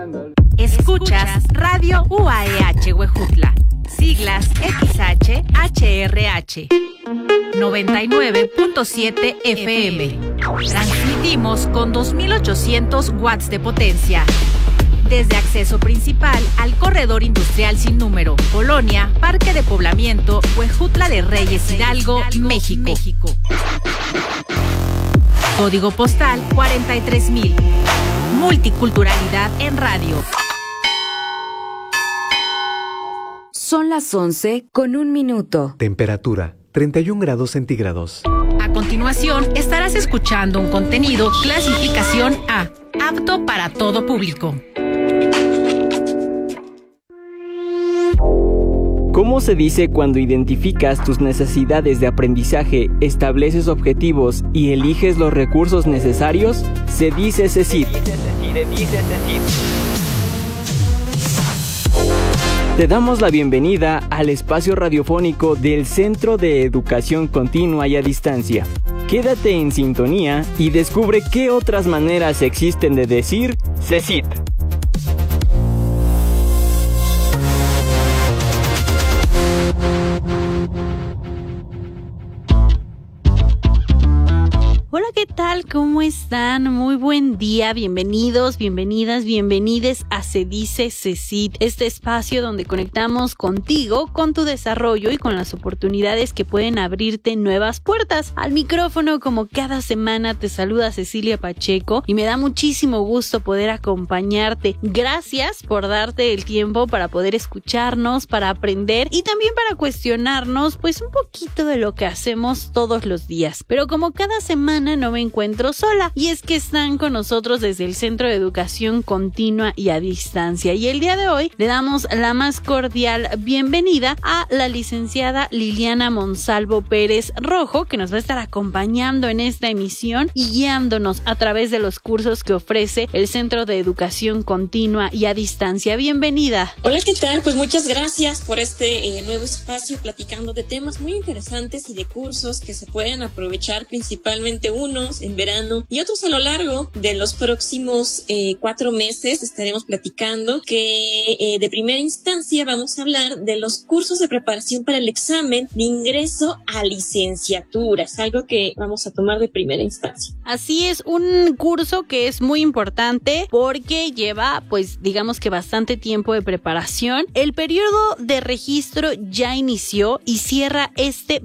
Escuchas Radio UAEH Huejutla, siglas XH-HRH, 99.7 FM. Transmitimos con 2800 watts de potencia. Desde acceso principal al corredor industrial sin número, Colonia, Parque de Poblamiento, Huejutla de Reyes, Hidalgo, México. Código postal 43000. Multiculturalidad en radio. Son las 11:01. Temperatura 31 grados centígrados. A continuación, estarás escuchando un contenido clasificación A, apto para todo público. ¿Cómo se dice cuando identificas tus necesidades de aprendizaje, estableces objetivos y eliges los recursos necesarios? Se dice CECIT. Te damos la bienvenida al espacio radiofónico del Centro de Educación Continua y a Distancia. Quédate en sintonía y descubre qué otras maneras existen de decir CECIT. Hola, ¿qué tal? ¿Cómo están? Muy buen día, bienvenidos, bienvenidas, bienvenides a Se Dice CECIT, este espacio donde conectamos contigo, con tu desarrollo y con las oportunidades que pueden abrirte nuevas puertas. Al micrófono, como cada semana, te saluda Cecilia Pacheco y me da muchísimo gusto poder acompañarte. Gracias por darte el tiempo para poder escucharnos, para aprender y también para cuestionarnos, pues un poquito de lo que hacemos todos los días. Pero como cada semana no me encuentro sola, y es que están con nosotros desde el Centro de Educación Continua y a Distancia, y el día de hoy le damos la más cordial bienvenida a la licenciada Liliana Monsalvo Pérez Rojo, que nos va a estar acompañando en esta emisión y guiándonos a través de los cursos que ofrece el Centro de Educación Continua y a Distancia. Bienvenida. Hola, ¿qué tal? Pues muchas gracias por este nuevo espacio, platicando de temas muy interesantes y de cursos que se pueden aprovechar, principalmente unos en verano y otros a lo largo de los próximos 4 meses. Estaremos platicando que de primera instancia vamos a hablar de los cursos de preparación para el examen de ingreso a licenciatura. Es algo que vamos a tomar de primera instancia. Así es, un curso que es muy importante porque lleva, pues digamos que bastante tiempo de preparación. El periodo de registro ya inició y cierra este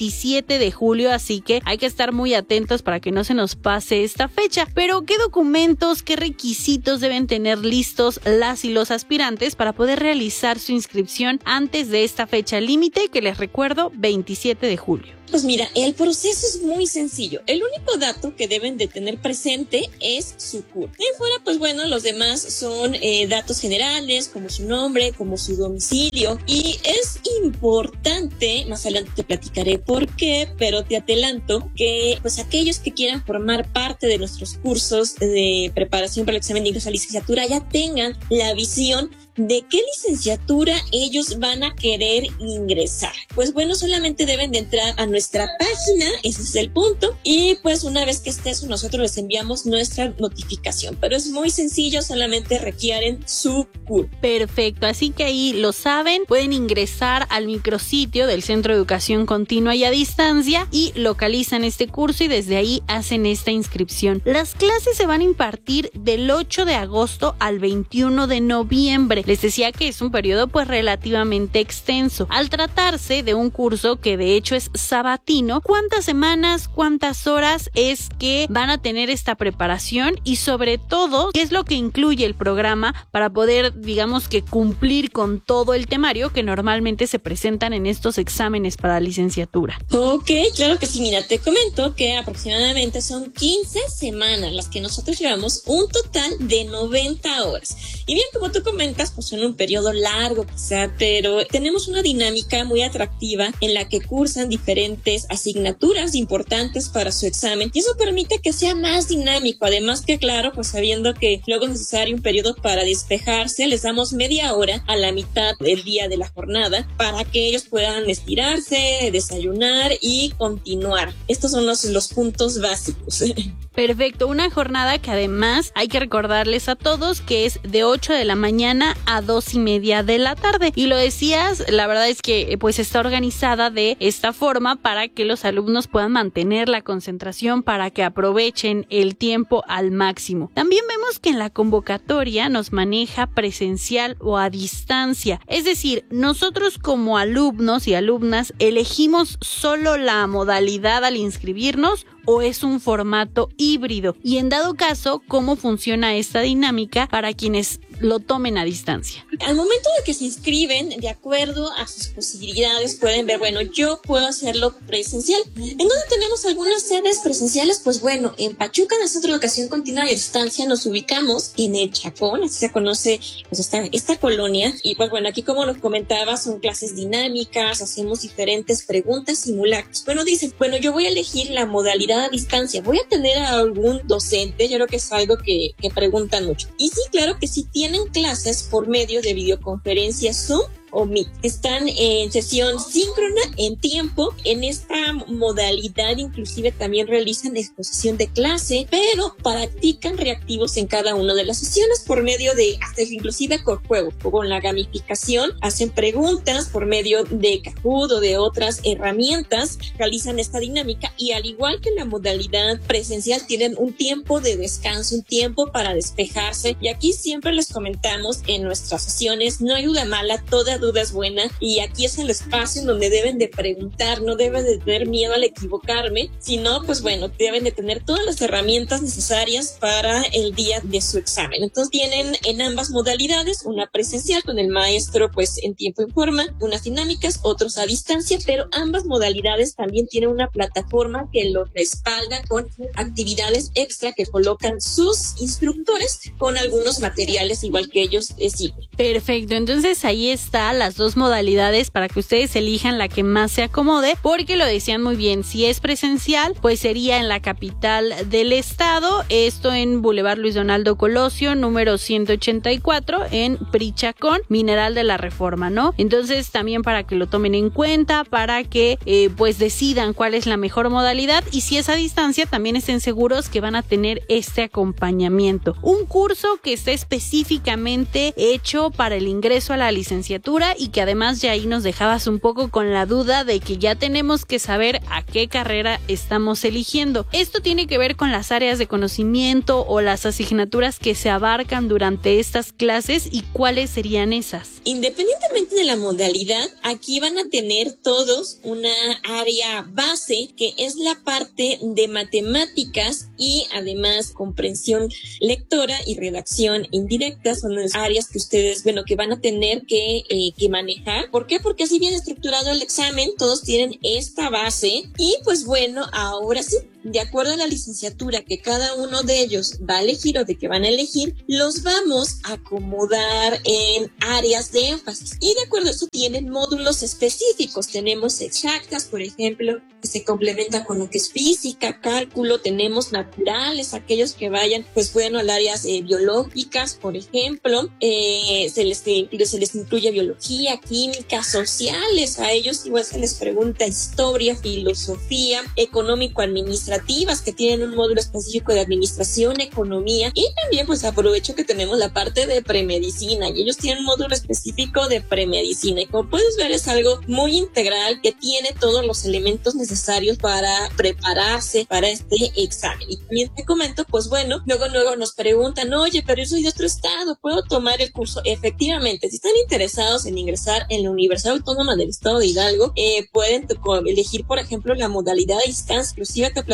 27 de julio, así que hay que estar muy atentos para que no se nos pase esta fecha. Pero ¿qué documentos, qué requisitos deben tener listos las y los aspirantes para poder realizar su inscripción antes de esta fecha límite, que les recuerdo, 27 de julio? Pues mira, el proceso es muy sencillo. El único dato que deben de tener presente es su CURP. De fuera, pues bueno, los demás son datos generales, como su nombre, como su domicilio. Y es importante, más adelante te platicaré por qué, pero te adelanto que pues aquellos que quieran formar parte de nuestros cursos de preparación para el examen de ingreso a licenciatura ya tengan la visión de qué licenciatura ellos van a querer ingresar. Pues bueno, solamente deben de entrar a nuestra página, ese es el punto, y pues una vez que esté eso, nosotros les enviamos nuestra notificación, pero es muy sencillo, solamente requieren su CURP. Perfecto, así que ahí lo saben, pueden ingresar al micrositio del Centro de Educación Continua y a Distancia y localizan este curso y desde ahí hacen esta inscripción. Las clases se van a impartir del 8 de agosto al 21 de noviembre. Les decía que es un periodo pues relativamente extenso. Al tratarse de un curso que de hecho es sabatino, ¿cuántas semanas, cuántas horas es que van a tener esta preparación? Y sobre todo, ¿qué es lo que incluye el programa para poder, digamos que cumplir con todo el temario que normalmente se presentan en estos exámenes para licenciatura? Ok, claro que sí. Mira, te comento que aproximadamente son 15 semanas las que nosotros llevamos, un total de 90 horas. Y bien, como tú comentas, pues son un periodo largo quizá, pero tenemos una dinámica muy atractiva en la que cursan diferentes asignaturas importantes para su examen y eso permite que sea más dinámico. Además que claro, pues sabiendo que luego es necesario un periodo para despejarse, les damos media hora a la mitad del día de la jornada para que ellos puedan estirarse, desayunar y continuar. Estos son los puntos básicos. Perfecto, una jornada que además hay que recordarles a todos que es de 8 de la mañana a 2:30 de la tarde. Y lo decías, la verdad es que pues está organizada de esta forma para que los alumnos puedan mantener la concentración, para que aprovechen el tiempo al máximo. También vemos que en la convocatoria nos maneja presencial o a distancia. Es decir, nosotros como alumnos y alumnas elegimos solo la modalidad al inscribirnos o es un formato híbrido y en dado caso, ¿cómo funciona esta dinámica para quienes lo tomen a distancia? Al momento de que se inscriben, de acuerdo a sus posibilidades, pueden ver, bueno, yo puedo hacerlo presencial. ¿En dónde tenemos algunas sedes presenciales? Pues bueno, en Pachuca, en el Centro de Educación Continua y a Distancia, nos ubicamos en el Chacón, así se conoce pues esta colonia. Y pues bueno, aquí como nos comentaba, son clases dinámicas, hacemos diferentes preguntas, simulacros. Bueno, dicen, bueno, yo voy a elegir la modalidad a distancia, voy a tener a algún docente, yo creo que es algo que preguntan mucho. Y sí, claro que sí tienen clases por medio de videoconferencia Zoom o Meet. Están en sesión síncrona en tiempo. En esta modalidad inclusive también realizan exposición de clase, pero practican reactivos en cada una de las sesiones por medio de, hasta inclusive con juegos, con la gamificación, hacen preguntas por medio de Kahoot o de otras herramientas, realizan esta dinámica y al igual que la modalidad presencial tienen un tiempo de descanso, un tiempo para despejarse y aquí siempre les comentamos en nuestras sesiones, no hay duda mala, toda duda es buena y aquí es el espacio en donde deben de preguntar, no deben de tener miedo al equivocarme, sino pues bueno, deben de tener todas las herramientas necesarias para el día de su examen. Entonces tienen en ambas modalidades, una presencial con el maestro pues en tiempo y forma, unas dinámicas, otros a distancia, pero ambas modalidades también tienen una plataforma que los respalda con actividades extra que colocan sus instructores con algunos materiales igual que ellos siguen. Perfecto, entonces ahí está las dos modalidades para que ustedes elijan la que más se acomode, porque lo decían muy bien, si es presencial, pues sería en la capital del estado, esto en Boulevard Luis Donaldo Colosio, número 184, en Prichacón, Mineral de la Reforma, ¿no? Entonces también para que lo tomen en cuenta, para que pues decidan cuál es la mejor modalidad y si es a distancia, también estén seguros que van a tener este acompañamiento. Un curso que está específicamente hecho para el ingreso a la licenciatura y que además ya ahí nos dejabas un poco con la duda de que ya tenemos que saber a qué carrera estamos eligiendo. Esto tiene que ver con las áreas de conocimiento o las asignaturas que se abarcan durante estas clases y cuáles serían esas. Independientemente de la modalidad, aquí van a tener todos una área base que es la parte de matemáticas y además comprensión lectora y redacción indirecta. Son las áreas que ustedes, que van a tener que manejar. ¿Por qué? Porque así bien estructurado el examen, todos tienen esta base y pues bueno, ahora sí, de acuerdo a la licenciatura que cada uno de ellos va a elegir o de que van a elegir, los vamos a acomodar en áreas de énfasis y de acuerdo a eso tienen módulos específicos. Tenemos exactas, por ejemplo, que se complementan con lo que es física, cálculo, tenemos naturales, aquellos que vayan pues bueno al áreas biológicas, por ejemplo, se les incluye biología, química, sociales, a ellos igual se les pregunta historia, filosofía, económico-administrativas, que tienen un módulo específico de administración, economía, y también pues aprovecho que tenemos la parte de premedicina, y ellos tienen un módulo específico de premedicina, y como puedes ver es algo muy integral que tiene todos los elementos necesarios para prepararse para este examen. Y también te comento, pues bueno, luego nos preguntan, oye, pero yo soy de otro estado, ¿puedo tomar el curso? Efectivamente, si están interesados en ingresar en la Universidad Autónoma del Estado de Hidalgo, pueden elegir, por ejemplo, la modalidad a distancia. Inclusive te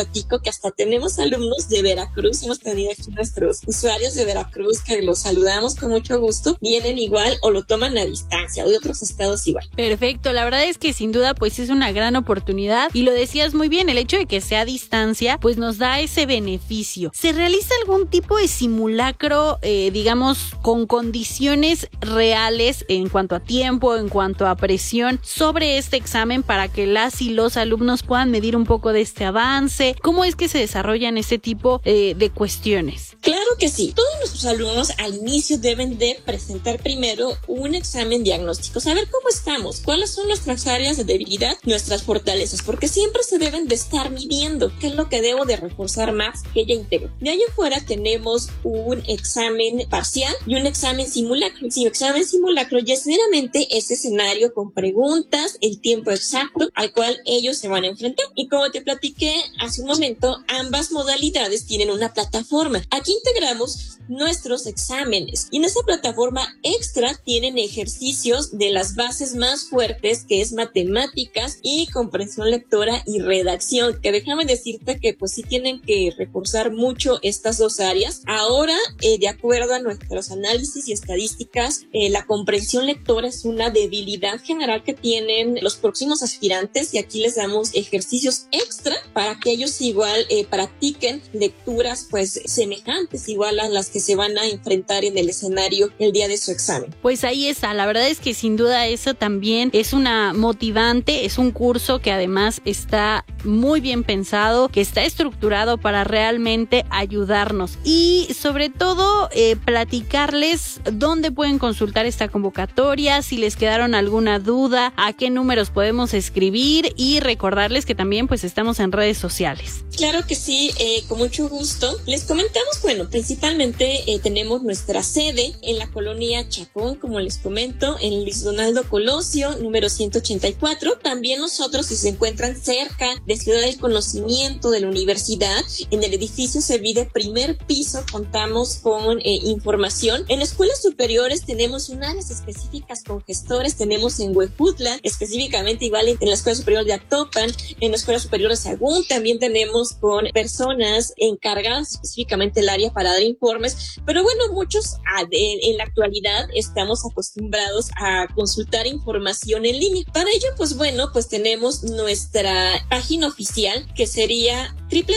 platico que hasta tenemos alumnos de Veracruz, hemos tenido aquí nuestros usuarios de Veracruz que los saludamos con mucho gusto, vienen igual o lo toman a distancia, o de otros estados igual. Perfecto, la verdad es que sin duda pues es una gran oportunidad y lo decías muy bien, el hecho de que sea a distancia pues nos da ese beneficio. ¿Se realiza algún tipo de simulacro, digamos, con condiciones reales en cuanto a tiempo, en cuanto a presión sobre este examen para que las y los alumnos puedan medir un poco de este avance? ¿Cómo es que se desarrollan este tipo de cuestiones? Claro que sí. Todos nuestros alumnos al inicio deben de presentar primero un examen diagnóstico, saber cómo estamos, cuáles son nuestras áreas de debilidad, nuestras fortalezas, porque siempre se deben de estar midiendo qué es lo que debo de reforzar más que ya integro. De ahí afuera tenemos un examen parcial y un examen simulacro. El examen simulacro ya es meramente ese escenario con preguntas, el tiempo exacto al cual ellos se van a enfrentar. Y como te platiqué hace un momento, ambas modalidades tienen una plataforma. Aquí integramos nuestros exámenes y en esa plataforma extra tienen ejercicios de las bases más fuertes, que es matemáticas y comprensión lectora y redacción, que déjame decirte que pues sí tienen que reforzar mucho estas dos áreas. Ahora, de acuerdo a nuestros análisis y estadísticas, la comprensión lectora es una debilidad general que tienen los próximos aspirantes y aquí les damos ejercicios extra para que ellos igual practiquen lecturas pues semejantes igual a las que se van a enfrentar en el escenario el día de su examen. Pues ahí está, la verdad es que sin duda eso también es una motivante, es un curso que además está muy bien pensado, que está estructurado para realmente ayudarnos y sobre todo platicarles dónde pueden consultar esta convocatoria, si les quedaron alguna duda, a qué números podemos escribir y recordarles que también pues estamos en redes sociales. Claro que sí, con mucho gusto. Les comentamos, bueno, principalmente tenemos nuestra sede en la colonia Chacón, como les comento, en Luis Donaldo Colosio, número 184. También nosotros, si se encuentran cerca de Ciudad del Conocimiento de la universidad, en el edificio Servide, primer piso, contamos con información. En escuelas superiores tenemos un áreas específicas con gestores, tenemos en Huejutla, específicamente igual en la Escuela Superior de Actopan, en la Escuela Superior de Sahagún, también tenemos con personas encargadas específicamente el área para dar informes, pero bueno, muchos en la actualidad estamos acostumbrados a consultar información en línea. Para ello, pues bueno, pues tenemos nuestra página oficial que sería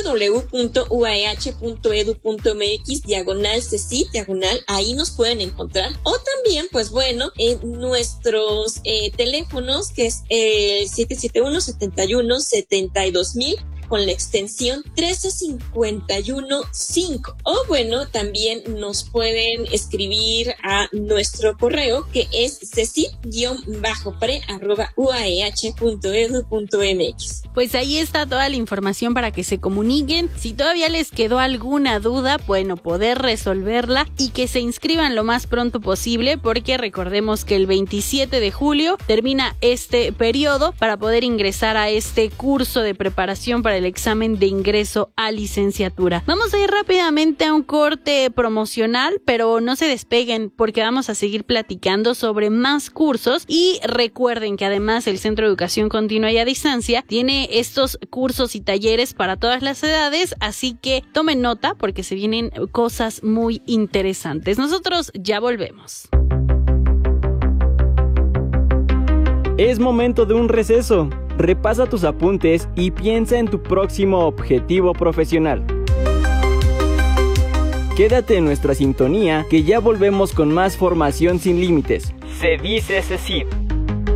www.uah.edu.mx/CECIT, ahí nos pueden encontrar, o también pues bueno en nuestros teléfonos que es 771-71-72000 con la extensión 13515, o bueno, también nos pueden escribir a nuestro correo que es cecit-pre@uah.edu.mx. Pues ahí está toda la información para que se comuniquen. Si todavía les quedó alguna duda, bueno, poder resolverla y que se inscriban lo más pronto posible, porque recordemos que el 27 de julio termina este periodo para poder ingresar a este curso de preparación para el examen de ingreso a licenciatura. Vamos a ir rápidamente a un corte promocional, pero no se despeguen porque vamos a seguir platicando sobre más cursos y recuerden que además el Centro de Educación Continua y a Distancia tiene estos cursos y talleres para todas las edades, así que tomen nota porque se vienen cosas muy interesantes. Nosotros ya volvemos. Es momento de un receso. Repasa tus apuntes y piensa en tu próximo objetivo profesional. Quédate en nuestra sintonía que ya volvemos con más formación sin límites. Se dice CECIT.